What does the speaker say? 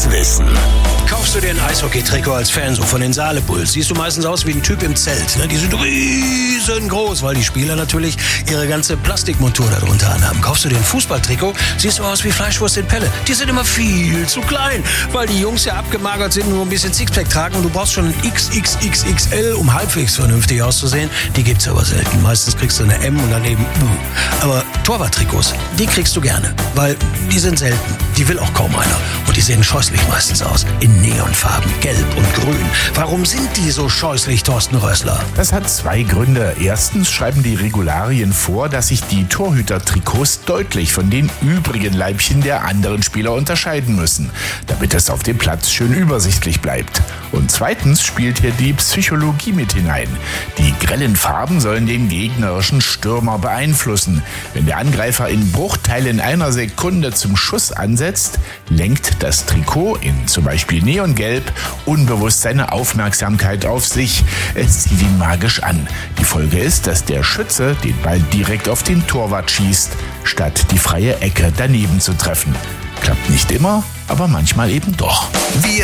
Halbwissen. Kaufst du dir ein Eishockey-Trikot als Fan, so von den Saale-Bulls, siehst du meistens aus wie ein Typ im Zelt. Ne? Die sind riesengroß, weil die Spieler natürlich ihre ganze Plastikmontur darunter anhaben. Kaufst du dir ein Fußballtrikot, siehst du aus wie Fleischwurst in Pelle. Die sind immer viel zu klein, weil die Jungs ja abgemagert sind und nur ein bisschen Sixpack tragen. Und du brauchst schon ein XXXXL, um halbwegs vernünftig auszusehen. Die gibt's aber selten. Meistens kriegst du eine M und daneben Aber Torwarttrikots, die kriegst du gerne, weil die sind selten. Die will auch kaum einer. Und die sehen scheußlich meistens aus. In Neonfarben, gelb und grün. Warum sind die so scheußlich, Thorsten Rössler? Das hat zwei Gründe. Erstens schreiben die Regularien vor, dass sich die Torhüter-Trikots deutlich von den übrigen Leibchen der anderen Spieler unterscheiden müssen, damit es auf dem Platz schön übersichtlich bleibt. Und zweitens spielt hier die Psychologie mit hinein. Die grellen Farben sollen den gegnerischen Stürmer beeinflussen. Wenn der Angreifer in Bruchteilen einer Sekunde zum Schuss ansetzt, lenkt das Trikot in zum Beispiel Neongelb unbewusst seine Aufmerksamkeit auf sich. Es zieht ihn magisch an. Die Folge ist, dass der Schütze den Ball direkt auf den Torwart schießt, statt die freie Ecke daneben zu treffen. Klappt nicht immer, aber manchmal eben doch.